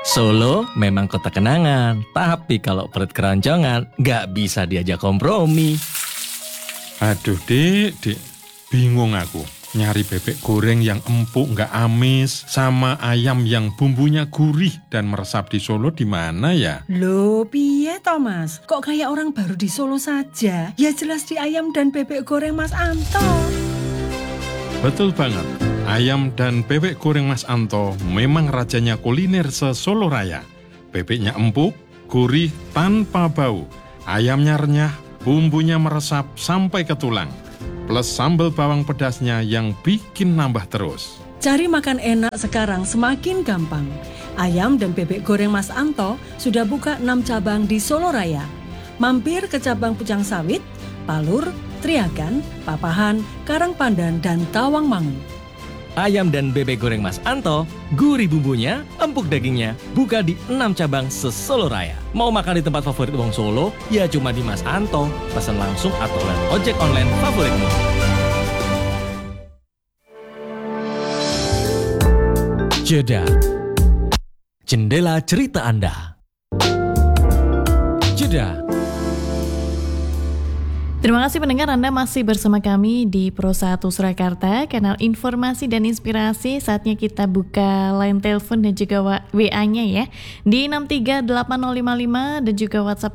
Solo memang kota kenangan, tapi kalau perut keroncongan nggak bisa diajak kompromi. Aduh Dek, bingung aku. Nyari bebek goreng yang empuk nggak amis sama ayam yang bumbunya gurih dan meresap di Solo di mana ya? Loh, piye Thomas? Kok kayak orang baru di Solo saja? Ya jelas di ayam dan bebek goreng Mas Anto. Betul banget. Ayam dan bebek goreng Mas Anto memang rajanya kuliner se-Solo Raya. Bebeknya empuk, gurih, tanpa bau. Ayamnya renyah, bumbunya meresap sampai ke tulang. Plus sambal bawang pedasnya yang bikin nambah terus. Cari makan enak sekarang semakin gampang. Ayam dan bebek goreng Mas Anto sudah buka 6 cabang di Solo Raya. Mampir ke cabang Pucang Sawit, Palur, Triagan, Papahan, Karangpandan, dan Tawangmangu. Ayam dan bebek goreng Mas Anto, gurih bumbunya, empuk dagingnya, buka di 6 cabang se-Solo Raya. Mau makan di tempat favorit Wong Solo? Ya cuma di Mas Anto. Pesan langsung atau lewat ojek online favoritmu. Jeda. Jendela cerita Anda. Jeda. Terima kasih pendengar, Anda masih bersama kami di Pro 1 Surakarta, kanal informasi dan inspirasi. Saatnya kita buka line telepon dan juga WA-nya ya di 6380055 dan juga WhatsApp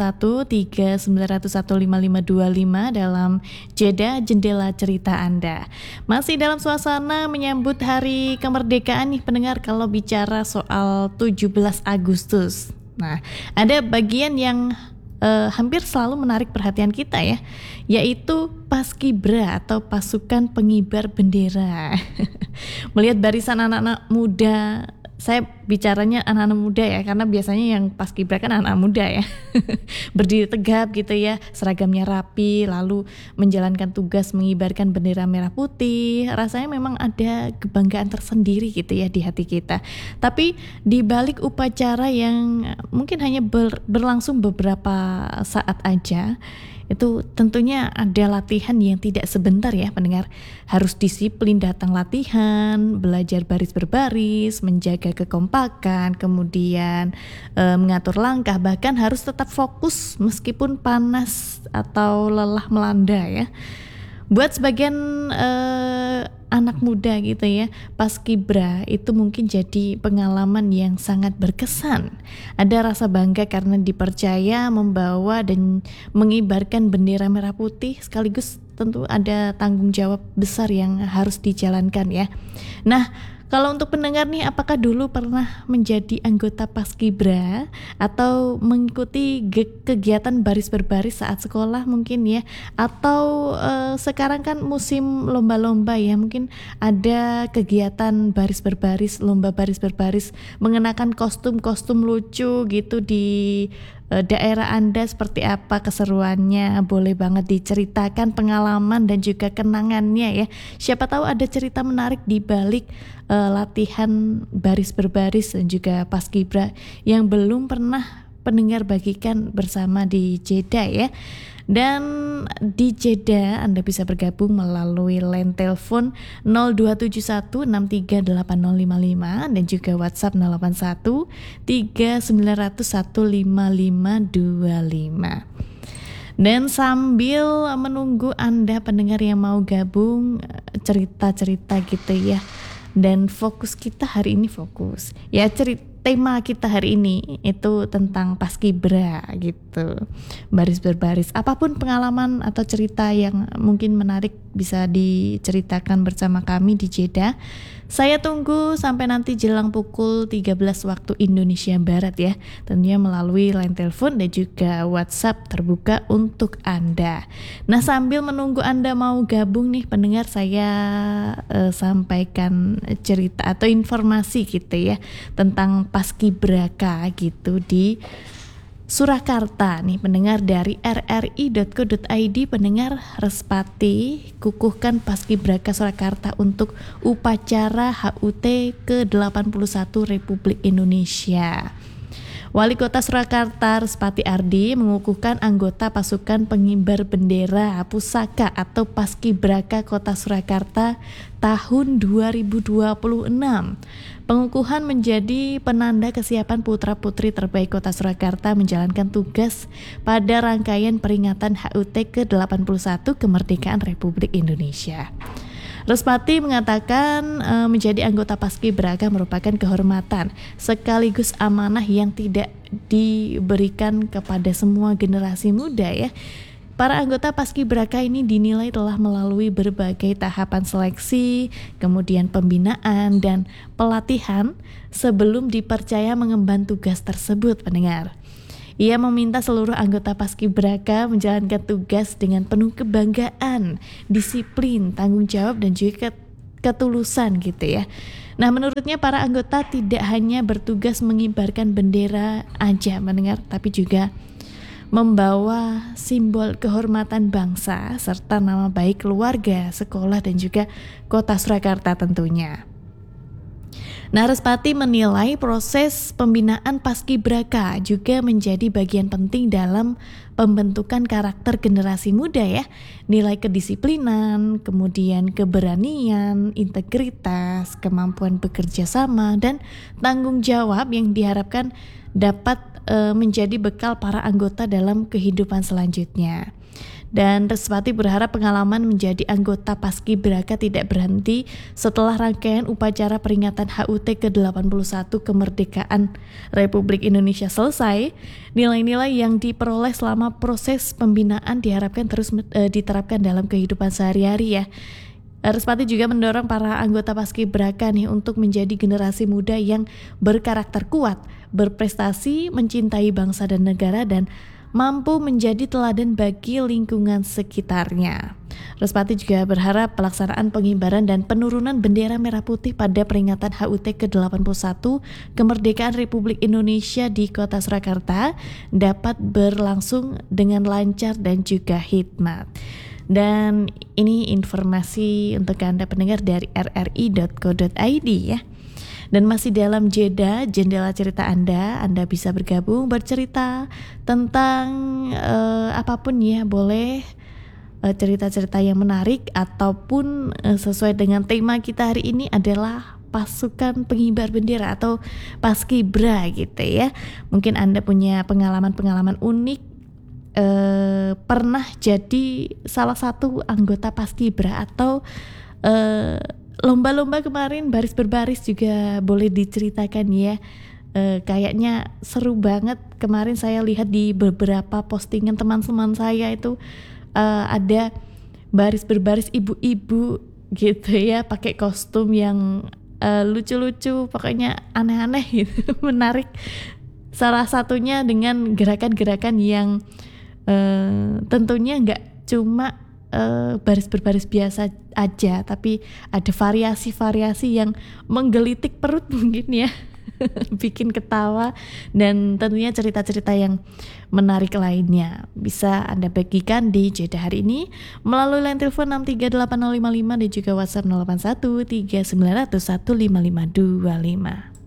08139015525 dalam Jeda Jendela Cerita Anda. Masih dalam suasana menyambut hari kemerdekaan nih pendengar, kalau bicara soal 17 Agustus. Nah, ada bagian yang hampir selalu menarik perhatian kita ya, yaitu Paskibra atau pasukan pengibar bendera. Melihat barisan anak-anak muda, saya bicaranya anak-anak muda ya, karena biasanya yang Paskibra kan anak-anak muda ya. Berdiri tegap gitu ya, seragamnya rapi, lalu menjalankan tugas mengibarkan bendera merah putih. Rasanya memang ada kebanggaan tersendiri gitu ya di hati kita. Tapi di balik upacara yang mungkin hanya berlangsung beberapa saat aja, itu tentunya ada latihan yang tidak sebentar ya pendengar. Harus disiplin datang latihan, belajar baris berbaris, menjaga kekompakan, kemudian mengatur langkah, bahkan harus tetap fokus meskipun panas atau lelah melanda ya. Buat sebagian anak muda gitu ya, Paskibra itu mungkin jadi pengalaman yang sangat berkesan. Ada rasa bangga karena dipercaya membawa dan mengibarkan bendera merah putih, sekaligus tentu ada tanggung jawab besar yang harus dijalankan ya. Nah, kalau untuk pendengar nih, apakah dulu pernah menjadi anggota Paskibra atau mengikuti kegiatan baris berbaris saat sekolah mungkin ya, atau sekarang kan musim lomba-lomba ya, mungkin ada kegiatan baris berbaris, lomba baris berbaris mengenakan kostum-kostum lucu gitu di daerah Anda. Seperti apa keseruannya? Boleh banget diceritakan pengalaman dan juga kenangannya ya. Siapa tahu ada cerita menarik di balik latihan baris berbaris dan juga Paskibra yang belum pernah pendengar bagikan bersama di Jeda ya. Dan di Jeda Anda bisa bergabung melalui line telepon 0271638055 dan juga WhatsApp 08139015525. Dan sambil menunggu Anda pendengar yang mau gabung cerita-cerita gitu ya. Dan fokus kita hari ini ya, tema kita hari ini itu tentang Paskibra gitu, baris berbaris. Apapun pengalaman atau cerita yang mungkin menarik bisa diceritakan bersama kami di Jeda. Saya tunggu sampai nanti jelang pukul 13 waktu Indonesia Barat ya. Tentunya melalui line telepon dan juga WhatsApp terbuka untuk Anda. Nah, sambil menunggu Anda mau gabung nih pendengar, saya sampaikan cerita atau informasi gitu ya tentang Paskibraka gitu di Surakarta nih pendengar. Dari rri.co.id, pendengar, Respati kukuhkan Paskibraka Surakarta untuk upacara HUT ke-81 Republik Indonesia. Wali Kota Surakarta Respati Ardi mengukuhkan anggota pasukan pengibar bendera Pusaka atau Paskibraka Kota Surakarta tahun 2026. Pengukuhan menjadi penanda kesiapan putra-putri terbaik Kota Surakarta menjalankan tugas pada rangkaian peringatan HUT ke-81 kemerdekaan Republik Indonesia. Respati mengatakan menjadi anggota Paskibraka merupakan kehormatan sekaligus amanah yang tidak diberikan kepada semua generasi muda ya. Para anggota Paskibraka ini dinilai telah melalui berbagai tahapan seleksi, kemudian pembinaan dan pelatihan sebelum dipercaya mengemban tugas tersebut, pendengar. Ia meminta seluruh anggota Paskibraka menjalankan tugas dengan penuh kebanggaan, disiplin, tanggung jawab dan juga ketulusan gitu ya. Nah, menurutnya para anggota tidak hanya bertugas mengibarkan bendera aja, mendengar, tapi juga membawa simbol kehormatan bangsa serta nama baik keluarga, sekolah dan juga Kota Surakarta tentunya. Nah, Respati menilai proses pembinaan Paskibraka juga menjadi bagian penting dalam pembentukan karakter generasi muda ya. Nilai kedisiplinan, kemudian keberanian, integritas, kemampuan bekerja sama dan tanggung jawab yang diharapkan dapat menjadi bekal para anggota dalam kehidupan selanjutnya. Dan Respati berharap pengalaman menjadi anggota Paskibraka tidak berhenti setelah rangkaian upacara peringatan HUT ke-81 kemerdekaan Republik Indonesia selesai. Nilai-nilai yang diperoleh selama proses pembinaan diharapkan terus diterapkan dalam kehidupan sehari-hari ya. Respati juga mendorong para anggota Paskibraka nih untuk menjadi generasi muda yang berkarakter kuat, berprestasi, mencintai bangsa dan negara dan mampu menjadi teladan bagi lingkungan sekitarnya. Respati juga berharap pelaksanaan pengibaran dan penurunan bendera merah putih pada peringatan HUT ke-81 kemerdekaan Republik Indonesia di Kota Surakarta dapat berlangsung dengan lancar dan juga hikmat. Dan ini informasi untuk Anda pendengar dari rri.co.id ya. Dan masih dalam jendela cerita Anda bisa bergabung bercerita tentang apapun ya, boleh cerita-cerita yang menarik ataupun sesuai dengan tema kita hari ini adalah pasukan pengibar bendera atau Paskibra gitu ya. Mungkin Anda punya pengalaman-pengalaman unik, pernah jadi salah satu anggota Paskibra atau lomba-lomba kemarin baris berbaris juga boleh diceritakan ya. Kayaknya seru banget kemarin saya lihat di beberapa postingan teman-teman saya itu ada baris berbaris ibu-ibu gitu ya, pakai kostum yang lucu-lucu, pokoknya aneh-aneh gitu, menarik. Salah satunya dengan gerakan-gerakan yang tentunya nggak cuma baris berbaris biasa aja, tapi ada variasi-variasi yang menggelitik perut mungkin ya, bikin ketawa dan tentunya cerita-cerita yang menarik lainnya bisa Anda bagikan di jeda hari ini melalui line telepon 6380555 dan juga WhatsApp 081 3900 15525.